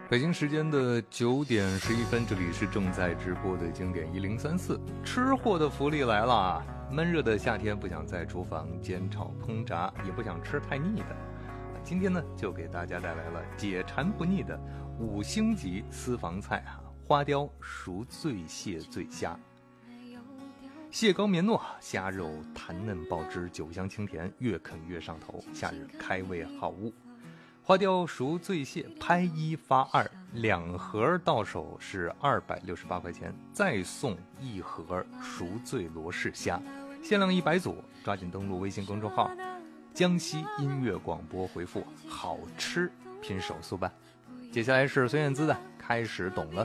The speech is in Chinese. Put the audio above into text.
北京时间的9点11分，这里是正在直播的经典1034，吃货的福利来了啊！闷热的夏天，不想在厨房煎炒烹炸，也不想吃太腻的，今天呢就给大家带来了解馋不腻的5星级私房菜啊，花雕熟醉蟹醉虾。蟹膏绵糯，虾肉弹嫩爆汁，酒香清甜，越啃越上头，夏日开胃好物。花雕熟醉蟹拍1发2，2盒到手是268块钱，再送1盒熟醉罗氏虾，限量100组，抓紧登录微信公众号江西音乐广播，回复好吃拼手速办。接下来是孙燕姿的开始懂了。